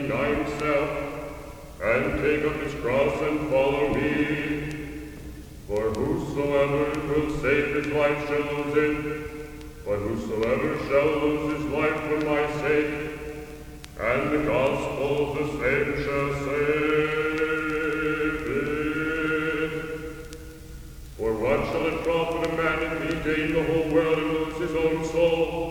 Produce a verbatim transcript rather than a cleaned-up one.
deny himself, and take up his cross and follow me. For whosoever will save his life shall lose it, but whosoever shall lose his life for my sake, and the gospel the same shall save it. For what shall it profit a man if he gain the whole world,